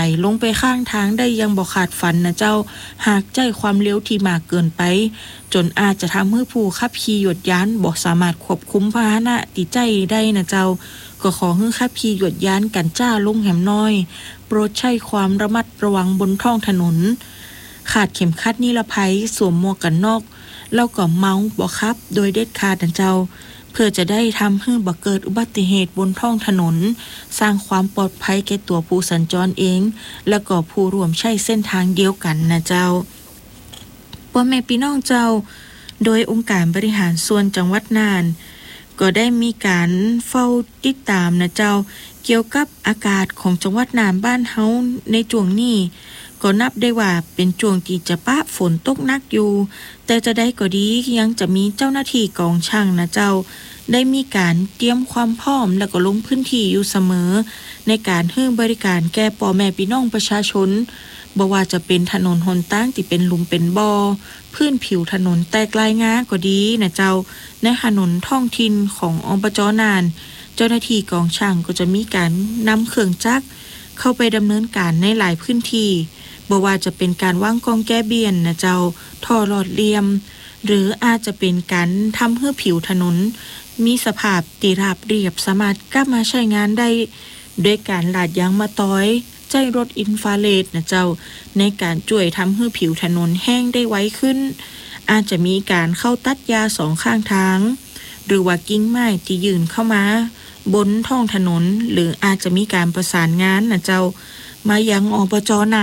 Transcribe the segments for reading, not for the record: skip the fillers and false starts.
ลงไปข้างทางได้ยังบ่ขาดฝันนะเจ้าหากใจความเร็วที่มากเกินไปจนอาจจะทำให้ผู้ขับขี่ยวดยานบ่สามารถควบคุมพาหนะที่ใจได้นะเจ้าก็ขอให้ขับขี่ยวดยานกันจ้าลงแหมน้อยโปรดใช้ความระมัดระวังบนท้องถนนขาดเข็มขัดนิรภัยสวมหมวกกันน็อกแล้วก็เมาบ่ขับโดยเด็ดขาดนะเจ้าเพื่อจะได้ทำให้บ่เกิดอุบัติเหตุบนท้องถนนสร้างความปลอดภัยแก่ตัวผู้สัญจรเองแล้วก็ผู้ร่วมใช้เส้นทางเดียวกันนะเจ้าพ่อแม่พี่น้องเจ้าโดยองค์การบริหารส่วนจังหวัดน่านก็ได้มีการเฝ้าติดตามนะเจ้าเกี่ยวกับอากาศของจังหวัดน่านบ้านเฮาในช่วงนี้ก็นับได้ว่าเป็นช่วงที่จะปะฝนตกหนักอยู่แต่จะได้ก็ดียังจะมีเจ้าหน้าที่กองช่างนะเจ้าได้มีการเตรียมความพร้อมแล้วก็ลงพื้นที่อยู่เสมอในการให้บริการแก่พ่อแม่พี่น้องประชาชนบ่ว่าจะเป็นถนนหนทางที่เป็นหลุมเป็นบ่อพื้นผิวถนนแตกลายงาก็ดีนะเจ้าในถนนท้องถิ่นของอบจ.น่านเจ้าหน้าที่กองช่างก็จะมีการนำเครื่องจักรเข้าไปดำเนินการในหลายพื้นที่บ่ว่าจะเป็นการวางกองแก้เบียนนะเจ้าท่อหลอดเหลี่ยมหรืออาจจะเป็นการทำให้ผิวถนนมีสภาพที่ราบเรียบสามารถกลับมาใช้งานได้ด้วยการลาดยางมะตอยใจรถอินฟราเรดนะเจ้าในการช่วยทำให้ผิวถนนแห้งได้ไวขึ้นอาจจะมีการเข้าตัดหญ้าสองข้างทางหรือว่ากิ่งไม้ที่ยื่นเข้ามาบนท้องถนนหรืออาจจะมีการประสานงานนะเจ้ามายังอบจ.น่าน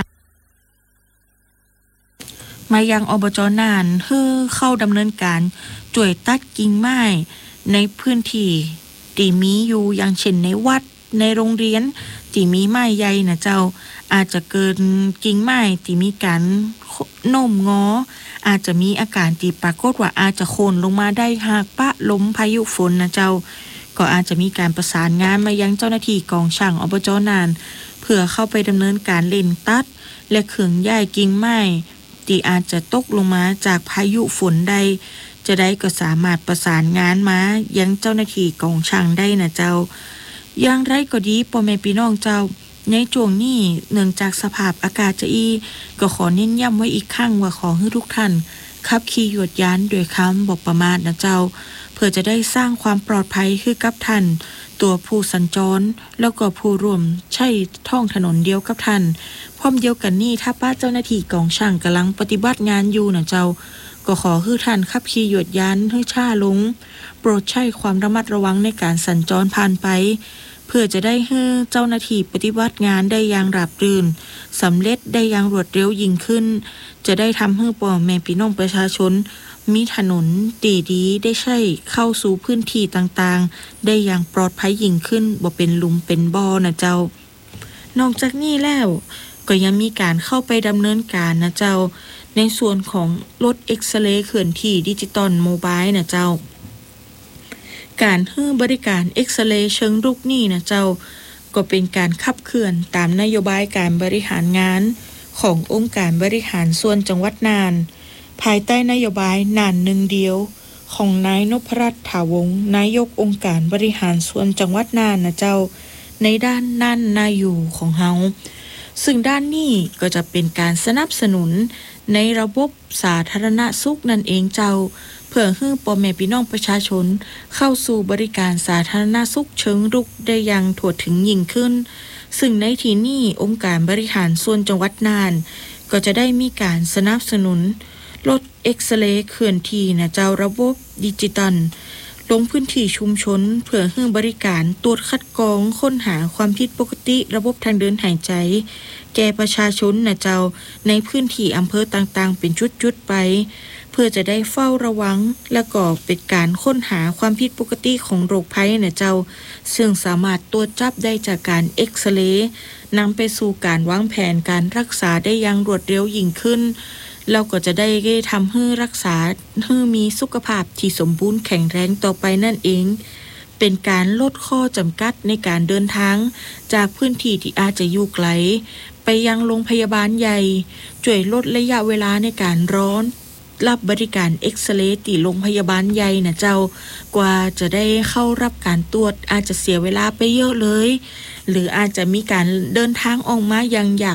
เพื่อเข้าดำเนินการช่วยตัดกิ่งไม้ในพื้นที่ที่มีอยู่อย่างเช่นในวัดในโรงเรียนที่มีไม้ใหญ่นะเจ้าอาจจะเกินกิ่งไม้ที่มีการโน้มงออาจจะมีอาการที่ปรากฏว่าอาจจะโค่นลงมาได้หากปะล้มพายุฝนนะเจ้าก็อาจจะมีการประสานงานมายังเจ้าหน้าที่กองช่างอบจ.น่านเพื่อเข้าไปดำเนินการเล่นตัดและเครื่องย้ายกิ่งไม้ที่อาจจะตกลงมาจากพายุฝนใดจะได้ก็สามารถประสานงานมายังเจ้าหน้าที่กองช่างได้นะเจ้าอย่างไรก็ดีพ่อแม่พี่น้องเจ้าในช่วงนี้เนื่องจากสภาพอากาศจะก็ขอเน้นย้ำไว้อีกครั้งว่าขอให้ทุกท่านขับขี่ยวดยานด้วยความบ่ประมาทนะเจ้าเพื่อจะได้สร้างความปลอดภัยให้กับท่านตัวผู้สัญจรแล้วก็ผู้ร่วมใช้ท้องถนนเดียวกับท่านพร้อมเดียวกันนี้ถ้าป้าเจ้าหน้าที่กองช่างกำลังปฏิบัติงานอยู่นะเจ้าก็ขอให้ท่านขับขี่ยวดยานให้ช้าลงโปรดใช้ความระมัดระวังในการสัญจรผ่านไปเพื่อจะได้ให้เจ้าหน้าที่ปฏิบัติงานได้อย่างราบรื่นสำเร็จได้อย่างรวดเร็วยิ่งขึ้นจะได้ทำให้พ่อแม่พี่น้องประชาชนมีถนนดีได้ใช้เข้าสู่พื้นที่ต่างๆได้อย่างปลอดภัยยิ่งขึ้นบ่เป็นหลุมเป็นบ่อนะเจ้านอกจากนี้แล้วก็ยังมีการเข้าไปดำเนินการนะเจ้าในส่วนของรถเอ็กซเรย์เคลื่อนที่ดิจิตอลโมบายนะเจ้าการให้บริการเอ็กซเรย์เชิงรุกนี่นะเจ้าก็เป็นการขับเคลื่อนตามนโยบายการบริหารงานขององค์การบริหารส่วนจังหวัดน่านภายใต้นโยบายน่านหนึ่งเดียวของนายนพรัตน์ถาวงศ์นายกองค์การบริหารส่วนจังหวัดน่านนะเจ้าในด้านน่านนาอยู่ของเฮาซึ่งด้านนี้ก็จะเป็นการสนับสนุนในระบบสาธารณสุขนั่นเองเจ้าเพื่อให้พ่อแม่พี่น้องประชาชนเข้าสู่บริการสาธารณสุขเชิงรุกได้อย่างทั่วถึงยิ่งขึ้นซึ่งในที่นี้องค์การบริหารส่วนจังหวัดน่านก็จะได้มีการสนับสนุนรถเอ็กซเรย์เคลื่อนที่นะเจ้าระบบดิจิตอลลงพื้นที่ชุมชนเพื่อให้บริการตรวจคัดกรองค้นหาความผิดปกติระบบทางเดินหายใจแก่ประชาชนนะเจ้าในพื้นที่อำเภอต่างๆเป็นจุดๆไปเพื่อจะได้เฝ้าระวังและก็เป็นการค้นหาความผิดปกติของโรคภัยนะเจ้าซึ่งสามารถตรวจจับได้จากการเอ็กซเรย์นำไปสู่การวางแผนการรักษาได้อย่างรวดเร็วยิ่งขึ้นเราก็จะได้ทำให้รักษาให้มีสุขภาพที่สมบูรณ์แข็งแรงต่อไปนั่นเองเป็นการลดข้อจำกัดในการเดินทางจากพื้นที่ที่อาจจะอยู่ไกลไปยังโรงพยาบาลใหญ่ช่วยลดระยะเวลาในการรับบริการเอ็กซเรย์ที่โรงพยาบาลใหญ่นะเจ้ากว่าจะได้เข้ารับการตรวจอาจจะเสียเวลาไปเยอะเลยหรืออาจจะมีการเดินทางออกมายังยาก